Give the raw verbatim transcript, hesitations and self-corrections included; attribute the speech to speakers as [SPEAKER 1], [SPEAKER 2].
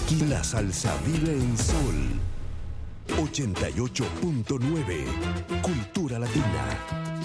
[SPEAKER 1] Aquí la salsa vive en Sol ochenta y ocho punto nueve. Cultura Latina.